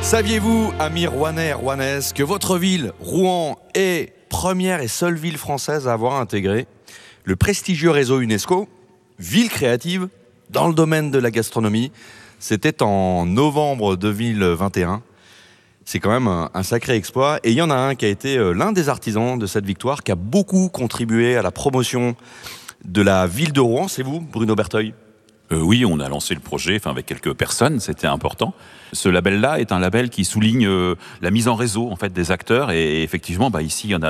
Saviez-vous, amis rouennais et rouennaises, que votre ville, Rouen, est première et seule ville française à avoir intégré le prestigieux réseau UNESCO, Ville créative, dans le domaine de la gastronomie. C'était en novembre 2021. C'est quand même un sacré exploit. Et il y en a un qui a été l'un des artisans de cette victoire, qui a beaucoup contribué à la promotion de la ville de Rouen. C'est vous, Bruno Berteuil ? Oui, on a lancé le projet, avec quelques personnes, c'était important. Ce label-là est un label qui souligne la mise en réseau en fait des acteurs et effectivement, ici il y en a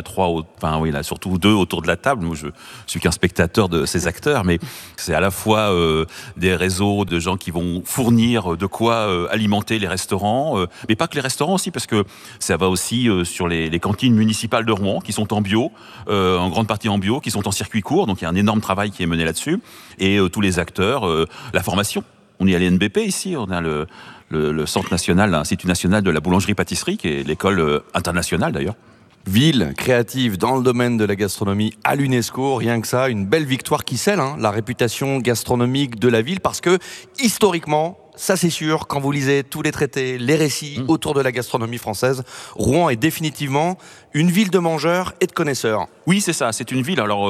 là surtout deux autour de la table. Moi, je suis qu'un spectateur de ces acteurs, mais c'est à la fois des réseaux de gens qui vont fournir de quoi alimenter les restaurants, mais pas que les restaurants aussi, parce que ça va aussi sur les cantines municipales de Rouen qui sont en bio, en grande partie en bio, qui sont en circuit court. Donc il y a un énorme travail qui est mené là-dessus et tous les acteurs. La formation. On est à l'INBP ici, on a le Centre national, l'Institut national de la boulangerie-pâtisserie, qui est l'école internationale d'ailleurs. Ville créative dans le domaine de la gastronomie à l'UNESCO, rien que ça, une belle victoire qui scelle la réputation gastronomique de la ville, parce que historiquement, ça c'est sûr, quand vous lisez tous les traités, les récits autour de la gastronomie française, Rouen est définitivement une ville de mangeurs et de connaisseurs. Oui, c'est ça, c'est une ville. Alors,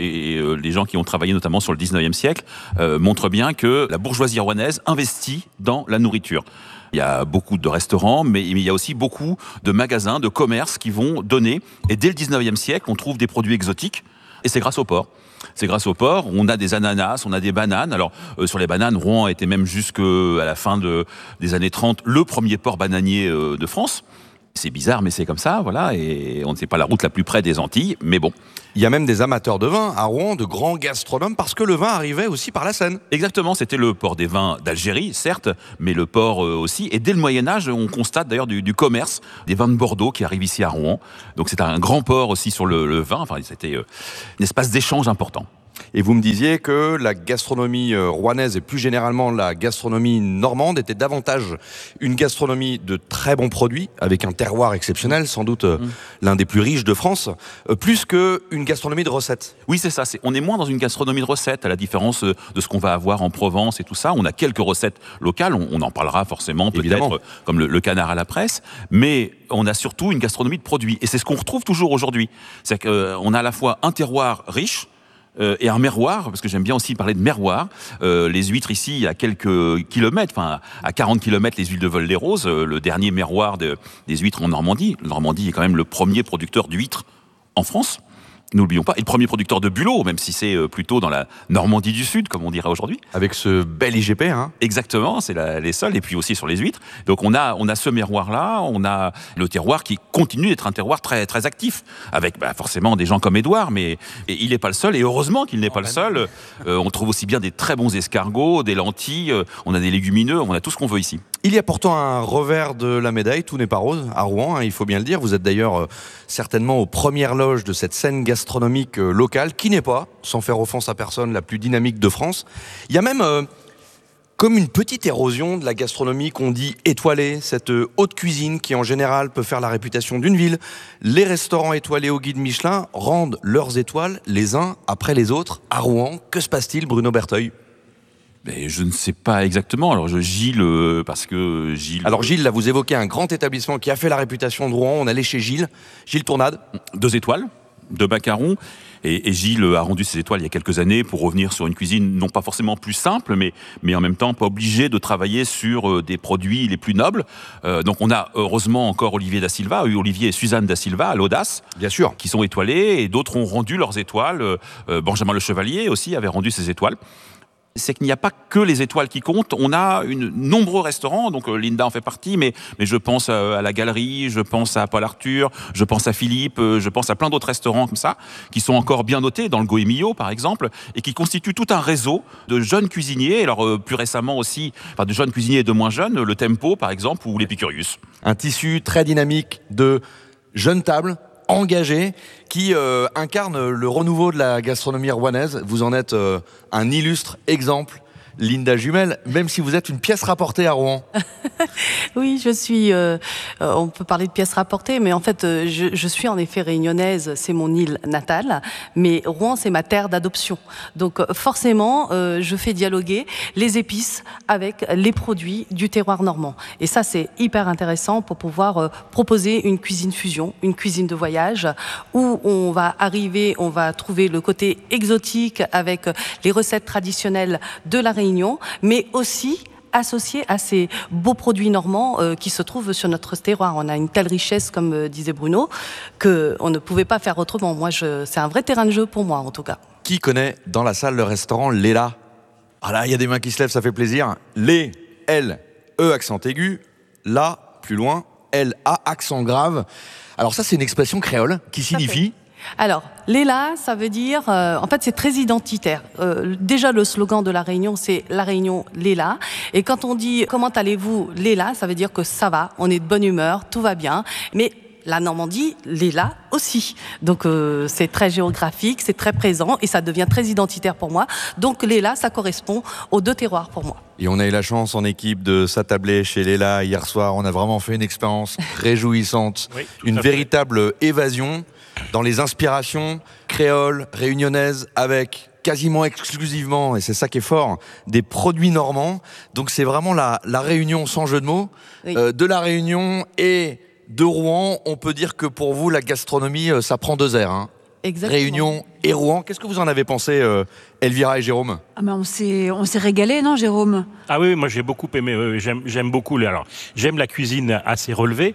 les gens qui ont travaillé notamment sur le 19e siècle montrent bien que la bourgeoisie rouennaise investit dans la nourriture. Il y a beaucoup de restaurants, mais il y a aussi beaucoup de magasins, de commerces qui vont donner. Et dès le 19e siècle, on trouve des produits exotiques, et c'est grâce au port. C'est grâce au port, on a des ananas, on a des bananes. Alors, sur les bananes, Rouen était même jusqu'à la fin des années 30 le premier port bananier de France. C'est bizarre, mais c'est comme ça, voilà, et on ne sait pas la route la plus près des Antilles, mais bon. Il y a même des amateurs de vin à Rouen, de grands gastronomes, parce que le vin arrivait aussi par la Seine. Exactement, c'était le port des vins d'Algérie, certes, mais le port aussi. Et dès le Moyen-Âge, on constate d'ailleurs du commerce, des vins de Bordeaux qui arrivent ici à Rouen. Donc c'est un grand port aussi sur le vin, c'était un espace d'échange important. Et vous me disiez que la gastronomie rouennaise et plus généralement la gastronomie normande était davantage une gastronomie de très bons produits, avec un terroir exceptionnel, sans doute l'un des plus riches de France, plus qu'une gastronomie de recettes. Oui, c'est ça. On est moins dans une gastronomie de recettes, à la différence de ce qu'on va avoir en Provence et tout ça. On a quelques recettes locales, on en parlera forcément, peut-être, comme le canard à la presse, mais on a surtout une gastronomie de produits. Et c'est ce qu'on retrouve toujours aujourd'hui. C'est qu'on a à la fois un terroir riche, et un merroir, parce que j'aime bien aussi parler de merroir. Les huîtres ici, à quelques kilomètres, à 40 kilomètres, les huiles de Vol-les-Roses, le dernier merroir des huîtres en Normandie. La Normandie est quand même le premier producteur d'huîtres en France. N'oublions pas, et le premier producteur de bulots, même si c'est plutôt dans la Normandie du Sud, comme on dirait aujourd'hui. Avec ce bel IGP, Exactement, c'est les sols, et puis aussi sur les huîtres. Donc on a ce miroir-là, on a le terroir qui continue d'être un terroir très, très actif, avec forcément des gens comme Édouard, mais il n'est pas le seul, et heureusement qu'il n'est pas le seul. On trouve aussi bien des très bons escargots, des lentilles, on a des légumineux, on a tout ce qu'on veut ici. Il y a pourtant un revers de la médaille, tout n'est pas rose à Rouen, il faut bien le dire. Vous êtes d'ailleurs certainement aux premières loges de cette scène gastronomique locale, qui n'est pas, sans faire offense à personne, la plus dynamique de France. Il y a même comme une petite érosion de la gastronomie qu'on dit étoilée, cette haute cuisine qui en général peut faire la réputation d'une ville. Les restaurants étoilés au guide Michelin rendent leurs étoiles les uns après les autres à Rouen. Que se passe-t-il, Bruno Berteuil ? Mais je ne sais pas exactement. Alors Gilles, parce que Gilles... Alors Gilles, là, vous évoquez un grand établissement qui a fait la réputation de Rouen. On allait chez Gilles Tournade. 2 étoiles, de macarons. Et Gilles a rendu ses étoiles il y a quelques années pour revenir sur une cuisine non pas forcément plus simple, mais en même temps pas obligé de travailler sur des produits les plus nobles. Donc on a heureusement encore Olivier et Suzanne da Silva à l'Audace, bien sûr, qui sont étoilés, et d'autres ont rendu leurs étoiles. Benjamin Le Chevalier aussi avait rendu ses étoiles. C'est qu'il n'y a pas que les étoiles qui comptent. On a nombreux restaurants, donc Linda en fait partie, mais je pense à la Galerie, je pense à Paul Arthur, je pense à Philippe, je pense à plein d'autres restaurants comme ça, qui sont encore bien notés, dans le Goemio par exemple, et qui constituent tout un réseau de jeunes cuisiniers, alors plus récemment aussi, de jeunes cuisiniers et de moins jeunes, le Tempo par exemple, ou l'Epicurius. Un tissu très dynamique de jeunes tables, engagé, qui incarne le renouveau de la gastronomie rouennaise. Vous en êtes un illustre exemple. Linda Jumel, même si vous êtes une pièce rapportée à Rouen. Oui, je suis. On peut parler de pièces rapportées, mais en fait, je suis en effet réunionnaise. C'est mon île natale, mais Rouen, c'est ma terre d'adoption. Donc, forcément, je fais dialoguer les épices avec les produits du terroir normand. Et ça, c'est hyper intéressant pour pouvoir proposer une cuisine fusion, une cuisine de voyage, où on va trouver le côté exotique avec les recettes traditionnelles de la Réunion, mais aussi associé à ces beaux produits normands qui se trouvent sur notre terroir. On a une telle richesse, comme disait Bruno, qu'on ne pouvait pas faire autrement. C'est un vrai terrain de jeu pour moi, en tout cas. Qui connaît dans la salle le restaurant Léla? Ah là, il y a des mains qui se lèvent, ça fait plaisir. Lé, L, E accent aigu, La, plus loin, L, A accent grave. Alors ça, c'est une expression créole qui signifie... Alors, Léla, ça veut dire... en fait, c'est très identitaire. Déjà, le slogan de La Réunion, c'est La Réunion, Léla. Et quand on dit « Comment allez-vous, Léla ?» ça veut dire que ça va, on est de bonne humeur, tout va bien. Mais la Normandie, Léla aussi. Donc, c'est très géographique, c'est très présent et ça devient très identitaire pour moi. Donc, Léla, ça correspond aux deux terroirs pour moi. Et on a eu la chance en équipe de s'attabler chez Léla hier soir. On a vraiment fait une expérience réjouissante, oui, une véritable évasion dans les inspirations créoles, réunionnaises, avec quasiment exclusivement, et c'est ça qui est fort, des produits normands. Donc c'est vraiment la réunion, sans jeu de mots, oui, de la Réunion et de Rouen. On peut dire que pour vous, la gastronomie, ça prend 2 airs. Hein. Exactement. Réunion et Rouen. Qu'est-ce que vous en avez pensé, Elvira et Jérôme? On s'est régalé, non, Jérôme? Ah oui, moi j'ai beaucoup aimé. J'aime beaucoup. Alors, j'aime la cuisine assez relevée.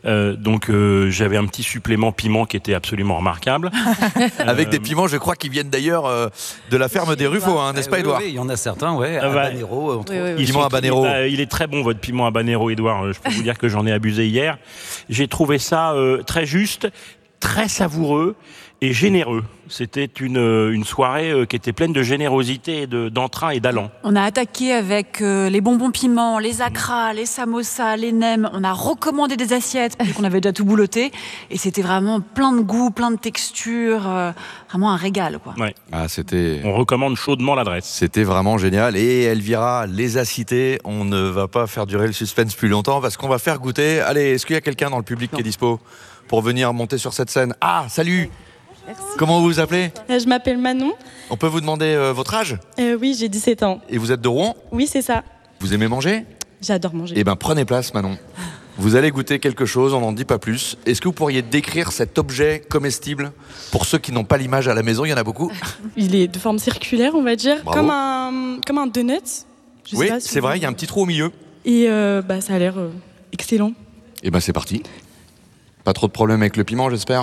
Donc j'avais un petit supplément piment qui était absolument remarquable. Avec des piments, je crois, qui viennent d'ailleurs de la ferme des Ruffo, hein, n'est-ce pas, Édouard? Oui, il y en a certains, ouais. Habanero, entre autres. Piment habanero. Il est très bon, votre piment habanero, Édouard. Je peux vous dire que j'en ai abusé hier. J'ai trouvé ça très juste, très savoureux et généreux. C'était une soirée qui était pleine de générosité, d'entrain et d'allant. On a attaqué avec les bonbons piments, les acras, les samosas, les nems. On a recommandé des assiettes, parce qu'on avait déjà tout boulotté. Et c'était vraiment plein de goûts, plein de textures. Vraiment un régal, quoi. Ouais. Ah, on recommande chaudement l'adresse. C'était vraiment génial. Et Elvira les a cités. On ne va pas faire durer le suspense plus longtemps parce qu'on va faire goûter. Allez, est-ce qu'il y a quelqu'un dans le public qui est dispo pour venir monter sur cette scène? Ah, salut! Merci. Comment vous vous appelez? Je m'appelle Manon. On peut vous demander votre âge? Oui, j'ai 17 ans. Et vous êtes de Rouen? Oui, c'est ça. Vous aimez manger? J'adore manger. Eh bien, prenez place, Manon. Vous allez goûter quelque chose, on n'en dit pas plus. Est-ce que vous pourriez décrire cet objet comestible pour ceux qui n'ont pas l'image à la maison? Il y en a beaucoup. Il est de forme circulaire, on va dire. Bravo. Comme un donut. Oui, c'est vrai, il y a un petit trou au milieu. Et ça a l'air excellent. Eh bien, c'est parti. Pas trop de problème avec le piment, j'espère.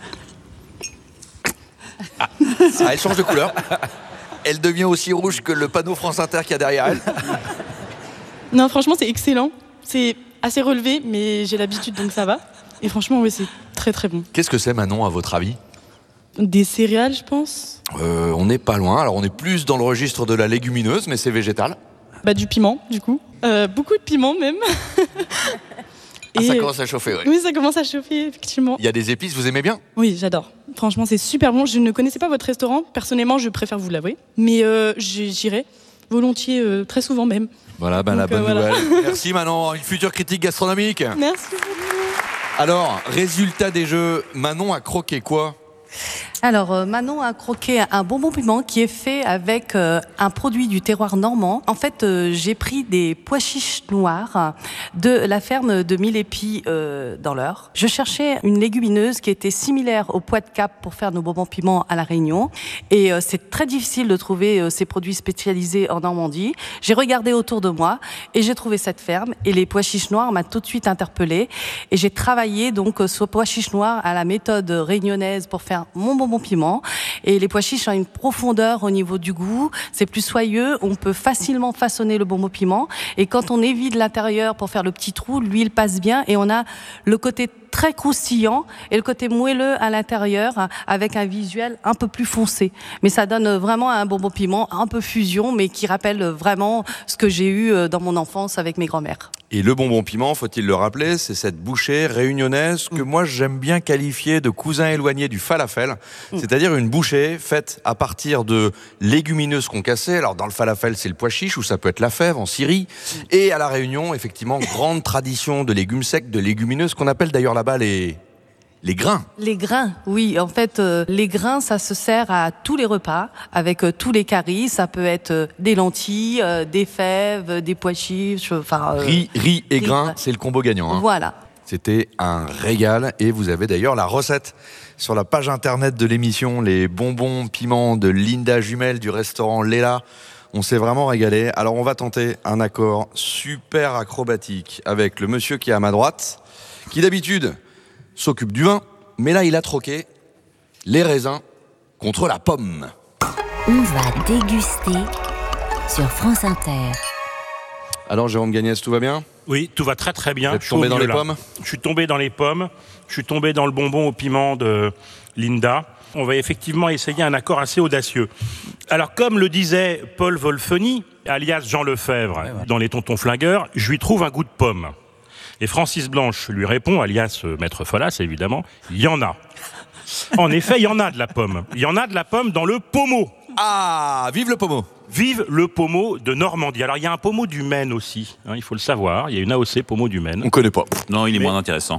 Ah, elle change de couleur. Elle devient aussi rouge que le panneau France Inter qu'il y a derrière elle. Non, franchement, c'est excellent. C'est assez relevé, mais j'ai l'habitude, donc ça va. Et franchement, oui, c'est très très bon. Qu'est-ce que c'est, Manon, à votre avis? Des céréales, je pense. On n'est pas loin. Alors, on est plus dans le registre de la légumineuse, mais c'est végétal. Du piment, du coup. Beaucoup de piment, même. Ah, ça commence à chauffer, oui. Oui, ça commence à chauffer, effectivement. Il y a des épices, vous aimez bien? Oui, j'adore. Franchement, c'est super bon. Je ne connaissais pas votre restaurant. Personnellement, je préfère vous l'avouer. Mais j'irai volontiers, très souvent même. Voilà, la bonne nouvelle. Merci Manon, une future critique gastronomique. Merci. Alors, résultat des jeux, Manon a croqué quoi? Alors, Manon a croqué un bonbon piment qui est fait avec un produit du terroir normand. En fait, j'ai pris des pois chiches noirs de la ferme de Mille-Épis dans l'Eure. Je cherchais une légumineuse qui était similaire au pois de Cap pour faire nos bonbons piment à La Réunion. Et c'est très difficile de trouver ces produits spécialisés en Normandie. J'ai regardé autour de moi et j'ai trouvé cette ferme. Et les pois chiches noirs m'a tout de suite interpellée. Et j'ai travaillé donc ce pois chiches noirs à la méthode réunionnaise pour faire mon bonbon piment. Et les pois chiches ont une profondeur au niveau du goût, c'est plus soyeux, on peut facilement façonner le bonbon piment. Et quand on évite l'intérieur pour faire le petit trou, l'huile passe bien et on a le côté très croustillant et le côté moelleux à l'intérieur avec un visuel un peu plus foncé. Mais ça donne vraiment un bonbon piment un peu fusion, mais qui rappelle vraiment ce que j'ai eu dans mon enfance avec mes grands-mères. Et le bonbon piment, faut-il le rappeler, c'est cette bouchée réunionnaise que moi j'aime bien qualifier de cousin éloigné du falafel, c'est-à-dire une bouchée faite à partir de légumineuses concassées. Alors dans le falafel, c'est le pois chiche ou ça peut être la fève en Syrie. Et à la Réunion, effectivement, grande tradition de légumes secs, de légumineuses qu'on appelle d'ailleurs là-bas les grains. Les grains, oui. En fait, les grains, ça se sert à tous les repas, avec tous les caries. Ça peut être des lentilles, des fèves, des pois chiches, enfin... Riz et grains, c'est le combo gagnant. Voilà. C'était un régal et vous avez d'ailleurs la recette sur la page internet de l'émission, les bonbons piments de Linda Jumel du restaurant Léla. On s'est vraiment régalé. Alors on va tenter un accord super acrobatique avec le monsieur qui est à ma droite, qui d'habitude s'occupe du vin, mais là il a troqué les raisins contre la pomme. On va déguster sur France Inter. Alors Jérôme Gagnès, tout va bien ? Oui, tout va très très bien. Vous êtes tombé dans les pommes ? Je suis tombé dans les pommes, je suis tombé dans le bonbon au piment de Linda. On va effectivement essayer un accord assez audacieux. Alors comme le disait Paul Wolfeny, alias Jean Lefebvre, dans Les Tontons Flingueurs, je lui trouve un goût de pomme. Et Francis Blanche lui répond, alias Maître Folas évidemment, il y en a. En effet, il y en a de la pomme. Il y en a de la pomme dans le pommeau. Ah, vive le pommeau! Vive le pommeau de Normandie. Alors il y a un pommeau du Maine aussi, il faut le savoir. Il y a une AOC pommeau du Maine. On connaît pas. Non, il est moins intéressant.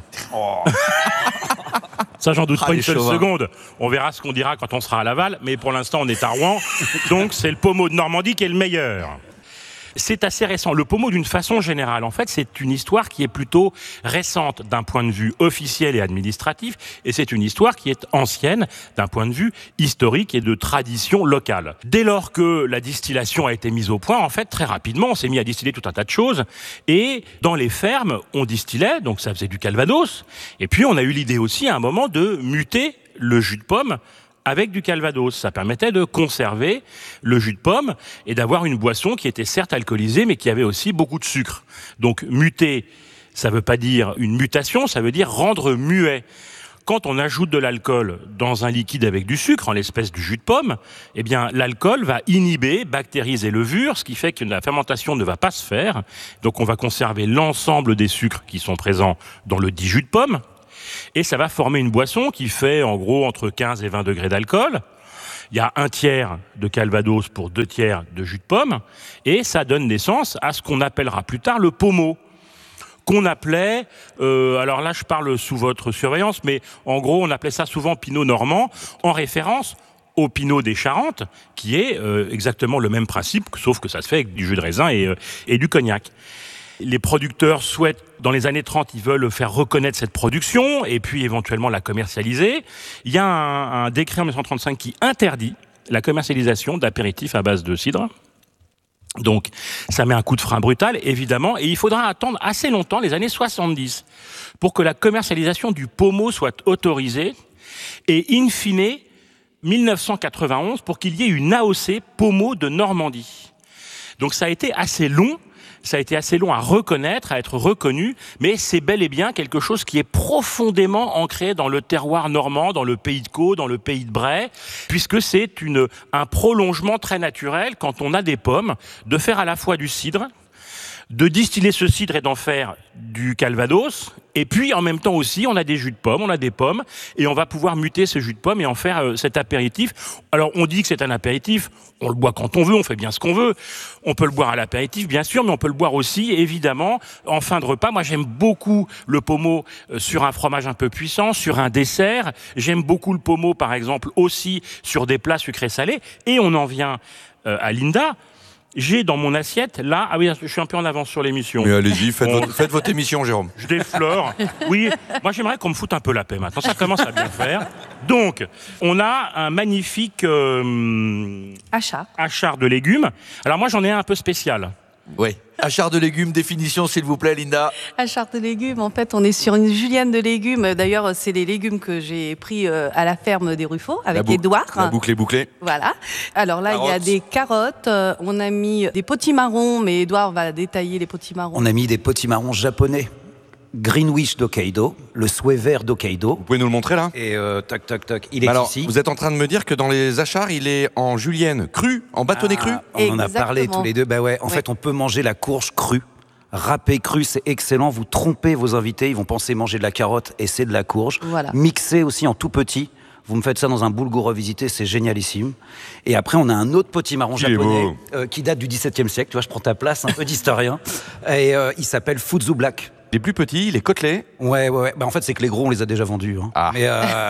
Ça, j'en doute pas une seule chauvins. seconde. On verra ce qu'on dira quand on sera à Laval, mais pour l'instant, on est à Rouen. Donc, c'est le pommeau de Normandie qui est le meilleur. C'est assez récent. Le pommeau, d'une façon générale, en fait, c'est une histoire qui est plutôt récente d'un point de vue officiel et administratif, et c'est une histoire qui est ancienne d'un point de vue historique et de tradition locale. Dès lors que la distillation a été mise au point, en fait, très rapidement, on s'est mis à distiller tout un tas de choses, et dans les fermes, on distillait, donc ça faisait du calvados, et puis on a eu l'idée aussi, à un moment, de muter le jus de pomme avec du calvados. Ça permettait de conserver le jus de pomme et d'avoir une boisson qui était certes alcoolisée, mais qui avait aussi beaucoup de sucre. Donc muter, ça veut pas dire une mutation, ça veut dire rendre muet. Quand on ajoute de l'alcool dans un liquide avec du sucre, en l'espèce du jus de pomme, eh bien, l'alcool va inhiber bactéries et levures, ce qui fait que la fermentation ne va pas se faire. Donc, on va conserver l'ensemble des sucres qui sont présents dans le dit jus de pomme. Et ça va former une boisson qui fait en gros entre 15 et 20 degrés d'alcool. Il y a 1/3 de calvados pour 2/3 de jus de pomme. Et ça donne naissance à ce qu'on appellera plus tard le pommeau. Qu'on appelait, alors là je parle sous votre surveillance, mais en gros on appelait ça souvent pinot normand, en référence au pinot des Charentes, qui est exactement le même principe, sauf que ça se fait avec du jus de raisin et du cognac. Les producteurs souhaitent, dans les années 30, ils veulent faire reconnaître cette production et puis éventuellement la commercialiser. Il y a un décret en 1935 qui interdit la commercialisation d'apéritifs à base de cidre. Donc, ça met un coup de frein brutal, évidemment, et il faudra attendre assez longtemps, les années 70, pour que la commercialisation du pommeau soit autorisée, et in fine, 1991, pour qu'il y ait une AOC pommeau de Normandie. Donc ça a été assez long à reconnaître, à être reconnu, mais c'est bel et bien quelque chose qui est profondément ancré dans le terroir normand, dans le pays de Caux, dans le pays de Bray, puisque c'est un prolongement très naturel, quand on a des pommes, de faire à la fois du cidre, de distiller ce cidre et d'en faire du calvados, et puis en même temps aussi on a des jus de pommes, on a des pommes, et on va pouvoir muter ce jus de pomme et en faire cet apéritif. Alors on dit que c'est un apéritif, on le boit quand on veut, on fait bien ce qu'on veut, on peut le boire à l'apéritif bien sûr, mais on peut le boire aussi évidemment en fin de repas. Moi j'aime beaucoup le pommeau sur un fromage un peu puissant, sur un dessert, j'aime beaucoup le pommeau par exemple aussi sur des plats sucrés salés, et on en vient à Linda. J'ai dans mon assiette, là... Ah oui, je suis un peu en avance sur l'émission. Mais allez-y, faites votre émission, Jérôme. Je déflore. Oui, moi j'aimerais qu'on me foute un peu la paix maintenant. Ça commence à bien faire. Donc, on a un magnifique achard de légumes. Alors moi, j'en ai un peu spécial. Oui. Achard de légumes, définition s'il vous plaît, Linda. Achard de légumes, en fait, on est sur une julienne de légumes. D'ailleurs, c'est les légumes que j'ai pris à la ferme des Ruffaux avec Édouard. La boucle est bouclée. Voilà. Alors là, il y a des carottes. On a mis des potimarrons, mais Édouard va détailler les potimarrons. On a mis des potimarrons japonais. Greenwich d'Hokkaido, le souhait vert d'Hokkaido. Vous pouvez nous le montrer là ? Et il est Alors, ici. vous êtes en train de me dire que dans les achards, il est en julienne crue, en bâtonnet cru ? On en a parlé tous les deux. En fait, on peut manger la courge crue. Râpé cru, c'est excellent. Vous trompez vos invités, ils vont penser manger de la carotte et c'est de la courge. Voilà. Mixé aussi en tout petit. Vous me faites ça dans un boulgour revisité, c'est génialissime. Et après, on a un autre potimarron japonais qui date du XVIIe siècle. Tu vois, je prends ta place, un peu d'historien. Et il s'appelle Fuzu Black. Les plus petits, les côtelets. Ouais. En fait, c'est que les gros, on les a déjà vendus. Mais,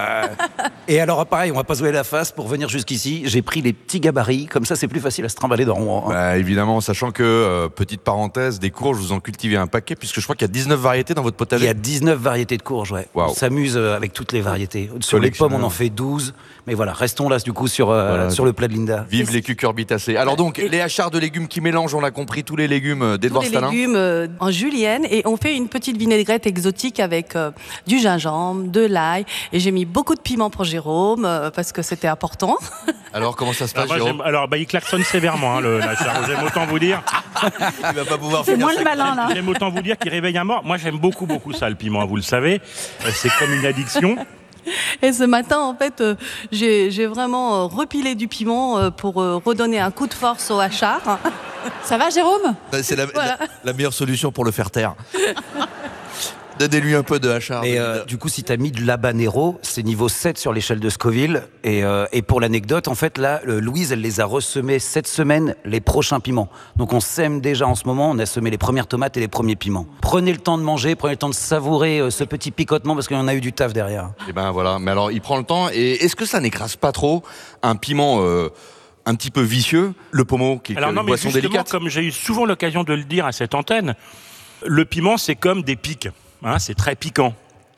et alors, pareil, on va pas se voiler la face. Pour venir jusqu'ici, j'ai pris les petits gabarits. Comme ça, c'est plus facile à se trimballer dans Rouen. Évidemment, sachant que, petite parenthèse, des courges, vous en cultivez un paquet, puisque je crois qu'il y a 19 variétés dans votre potager. Il y a 19 variétés de courges, ouais. Wow. On s'amuse avec toutes les variétés. Sur les pommes, on en fait 12. Mais voilà, restons là, du coup, sur le plat de Linda. Vive les cucurbitacées. Alors donc, les achards de légumes qui mélangent, on l'a compris, tous les légumes d'Édouard Stalin. Tous les légumes en julienne, et on fait une petite vinaigrette exotique avec du gingembre, de l'ail, et j'ai mis beaucoup de piment pour Jérôme, parce que c'était important. Alors, comment ça se passe, Jérôme ? Il klaxonne sévèrement, l'achards. J'aime autant vous dire. Il va pas pouvoir faire. C'est moins le malin, là. J'aime autant vous dire qu'il réveille un mort. Moi, j'aime beaucoup ça, le piment, vous le savez. C'est comme une addiction. Et ce matin, en fait, j'ai vraiment repilé du piment pour redonner un coup de force au hachard. Ça va, Jérôme ? C'est la meilleure solution pour le faire taire. Donnez-lui un peu de hachard. Et du coup, si t'as mis de l'habanero, c'est niveau 7 sur l'échelle de Scoville. Et pour l'anecdote, en fait, là, Louise, elle les a ressemés cette semaine, les prochains piments. Donc on sème déjà en ce moment, on a semé les premières tomates et les premiers piments. Prenez le temps de manger, prenez le temps de savourer ce petit picotement, parce qu'il y en a eu du taf derrière. Et ben voilà, mais alors il prend le temps, et est-ce que ça n'écrase pas trop un piment un petit peu vicieux, le pommeau, qui est une boisson délicate ? Comme j'ai eu souvent l'occasion de le dire à cette antenne, le piment, c'est comme des pics. C'est très piquant.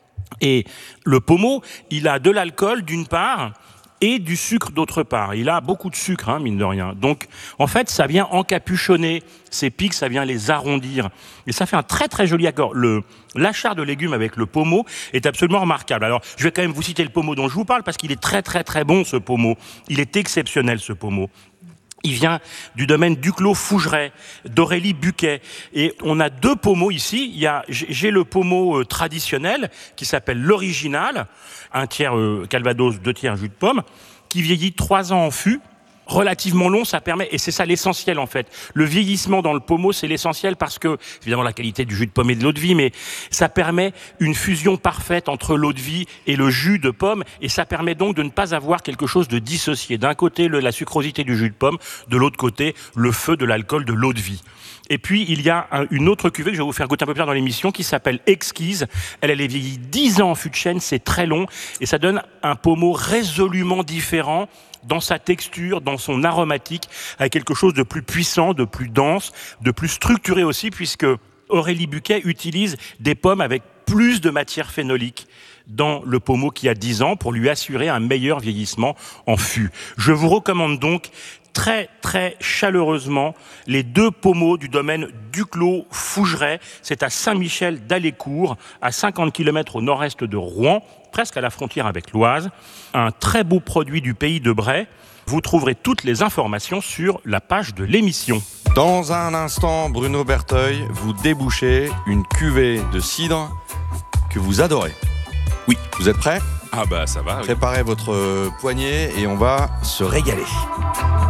Et le pommeau, il a de l'alcool d'une part et du sucre d'autre part. Il a beaucoup de sucre, mine de rien. Donc, en fait, ça vient encapuchonner ces pics, ça vient les arrondir. Et ça fait un très très joli accord. L'achat de légumes avec le pommeau est absolument remarquable. Alors, je vais quand même vous citer le pommeau dont je vous parle, parce qu'il est très très très bon, ce pommeau. Il est exceptionnel, ce pommeau. Il vient du domaine Duclos-Fougeray, d'Aurélie Buquet. Et on a 2 pommeaux ici. J'ai le pommeau traditionnel, qui s'appelle l'original, 1 tiers calvados, 2 tiers jus de pomme, qui vieillit 3 ans en fût. Relativement long, ça permet, et c'est ça l'essentiel en fait. Le vieillissement dans le pommeau, c'est l'essentiel parce que, évidemment, la qualité du jus de pomme et de l'eau de vie, mais ça permet une fusion parfaite entre l'eau de vie et le jus de pomme, et ça permet donc de ne pas avoir quelque chose de dissocié. D'un côté, la sucrosité du jus de pomme, de l'autre côté, le feu de l'alcool de l'eau de vie. Et puis, il y a une autre cuvée que je vais vous faire goûter un peu plus tard dans l'émission qui s'appelle Exquise. Elle est vieillie 10 ans en fût de chêne, c'est très long, et ça donne un pommeau résolument différent dans sa texture, dans son aromatique, avec quelque chose de plus puissant, de plus dense, de plus structuré aussi, puisque Aurélie Buquet utilise des pommes avec plus de matière phénolique dans le pommeau qui a 10 ans pour lui assurer un meilleur vieillissement en fût. Je vous recommande donc très très chaleureusement les 2 pommeaux du domaine Duclos-Fougeray. C'est à Saint-Michel-d'Alécourt, à 50 km au nord-est de Rouen, presque à la frontière avec l'Oise. Un très beau produit du pays de Bray. Vous trouverez toutes les informations sur la page de l'émission. Dans un instant, Bruno Berteuil, vous débouchez une cuvée de cidre que vous adorez. Oui. Vous êtes prêts ? Ça va. Préparez votre poignée et on va se régaler.